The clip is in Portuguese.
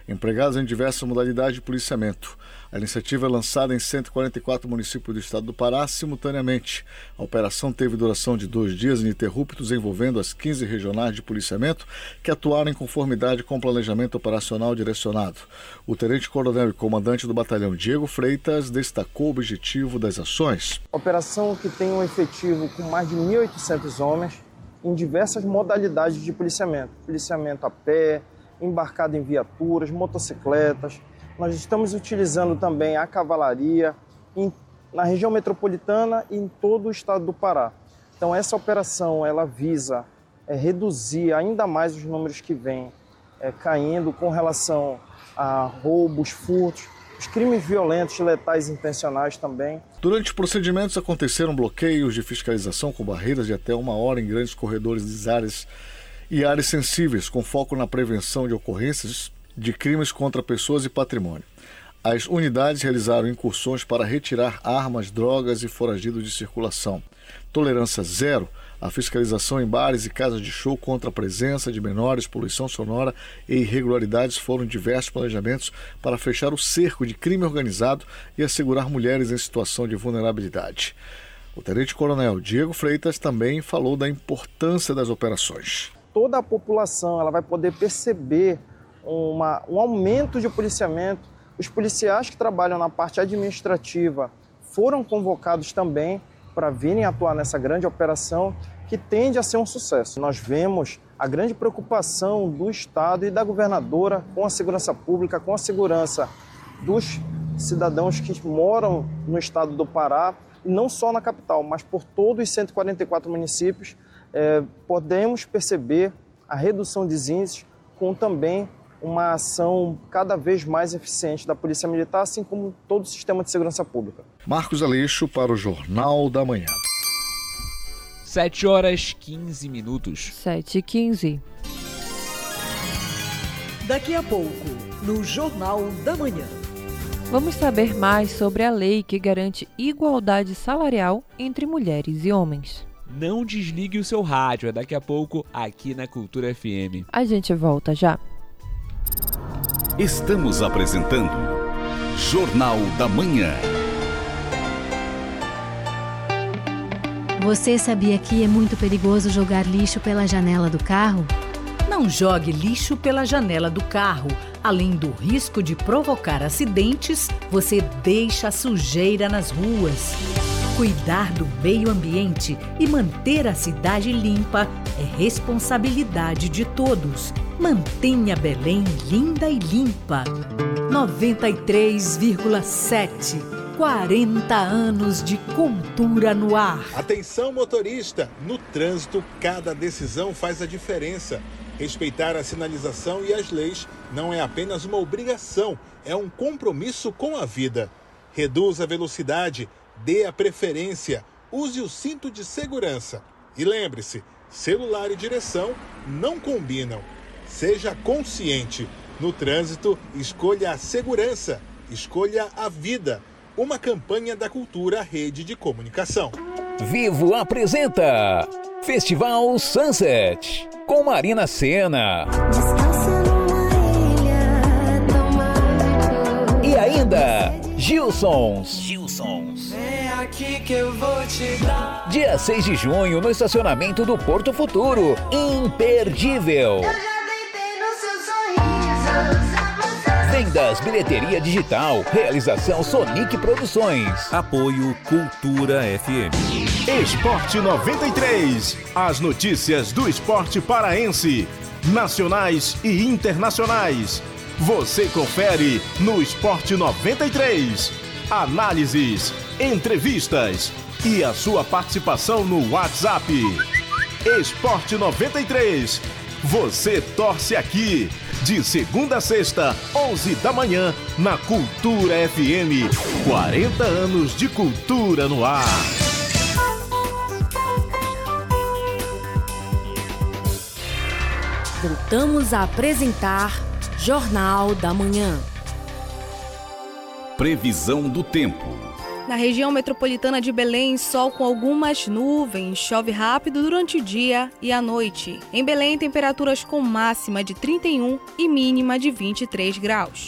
empregados em diversas modalidades de policiamento. A iniciativa é lançada em 144 municípios do estado do Pará simultaneamente. A operação teve duração de 2 dias ininterruptos, envolvendo as 15 regionais de policiamento que atuaram em conformidade com o planejamento operacional direcionado. O tenente-coronel e comandante do batalhão, Diego Freitas, destacou o objetivo das ações. Operação que tem um efetivo com mais de 1.800 homens em diversas modalidades de policiamento. Policiamento a pé, embarcado em viaturas, motocicletas. Nós estamos utilizando também a cavalaria na região metropolitana e em todo o estado do Pará. Então essa operação ela visa reduzir ainda mais os números que vêm caindo com relação a roubos, furtos, os crimes violentos, letais e intencionais também. Durante os procedimentos aconteceram bloqueios de fiscalização com barreiras de até 1 hora em grandes corredores e áreas sensíveis, com foco na prevenção de ocorrências de crimes contra pessoas e patrimônio. As unidades realizaram incursões para retirar armas, drogas e foragidos de circulação. Tolerância zero, a fiscalização em bares e casas de show contra a presença de menores, poluição sonora e irregularidades foram diversos planejamentos para fechar o cerco de crime organizado e assegurar mulheres em situação de vulnerabilidade. O tenente-coronel Diego Freitas também falou da importância das operações. Toda a população ela vai poder perceber um aumento de policiamento. Os policiais que trabalham na parte administrativa foram convocados também para virem atuar nessa grande operação que tende a ser um sucesso. Nós vemos a grande preocupação do Estado e da governadora com a segurança pública, com a segurança dos cidadãos que moram no estado do Pará, e não só na capital, mas por todos os 144 municípios. Podemos perceber a redução de índices com também uma ação cada vez mais eficiente da Polícia Militar, assim como todo o sistema de segurança pública. Marcos Aleixo para o Jornal da Manhã. 7h15. 7h15. Daqui a pouco, no Jornal da Manhã. Vamos saber mais sobre a lei que garante igualdade salarial entre mulheres e homens. Não desligue o seu rádio, é daqui a pouco aqui na Cultura FM. A gente volta já. Estamos apresentando Jornal da Manhã. Você sabia que é muito perigoso jogar lixo pela janela do carro? Não jogue lixo pela janela do carro. Além do risco de provocar acidentes, você deixa a sujeira nas ruas. Cuidar do meio ambiente e manter a cidade limpa é responsabilidade de todos. Mantenha Belém linda e limpa. 93,7. 40 anos de cultura no ar. Atenção, motorista! No trânsito, cada decisão faz a diferença. Respeitar a sinalização e as leis não é apenas uma obrigação, é um compromisso com a vida. Reduza a velocidade, dê a preferência, use o cinto de segurança. E lembre-se, celular e direção não combinam. Seja consciente. No trânsito, escolha a segurança, escolha a vida. Uma campanha da Cultura Rede de Comunicação. Vivo apresenta Festival Sunset com Marina Sena. E ainda Gilsons. Dia 6 de junho no estacionamento do Porto Futuro. Imperdível. Vendas, bilheteria digital, realização Sonic Produções. Apoio Cultura FM. Esporte 93. As notícias do esporte paraense, nacionais e internacionais. Você confere no Esporte 93. Análises, entrevistas e a sua participação no WhatsApp. Esporte 93. Você torce aqui. De segunda a sexta, 11 da manhã, na Cultura FM. 40 anos de cultura no ar. Voltamos a apresentar Jornal da Manhã. Previsão do tempo. Na região metropolitana de Belém, sol com algumas nuvens, chove rápido durante o dia e a noite. Em Belém, temperaturas com máxima de 31 e mínima de 23 graus.